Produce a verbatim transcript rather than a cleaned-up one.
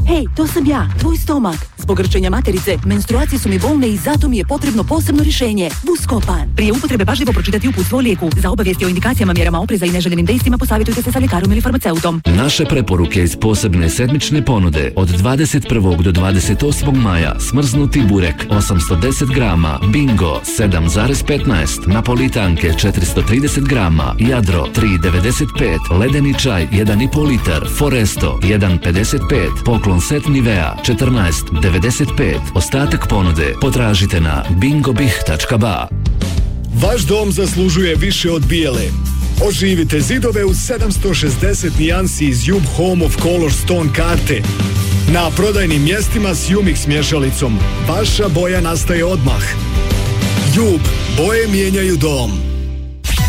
Hej, to sam ja, tvoj stomak. Zbog grčenja materice, menstruacije su mi bolne i zato mi je potrebno posebno rješenje. Buscopan. Prije upotrebe pažljivo pročitati uputstvo o lijeku. Za obavijesti o indikacijama, mjerama opreza i neželjenim dejstvima posavjetujte se sa ljekarom ili farmaceutom. Naše preporuke iz posebne sedmične ponude od dvadeset prvog do dvadeset osmog maja. Smrznuti burek osamsto deset grama, Bingo sedam zarez petnaest, napolitanke četiristo trideset grama, Jadro tri devedeset pet, ledeni čaj jedan i pol litar, Foresto jedan pedeset pet, poklon set Nivea četrnaest devedeset pet. Ostatak ponude potražite na bingobih tačka ba. Vaš dom zaslužuje više od bijele. Oživite zidove u sedamsto šezdeset nijansi iz Jub Home of Color Stone karte. Na prodajnim mjestima s Jumix mješalicom. Vaša boja nastaje odmah. Jub, boje mijenjaju dom.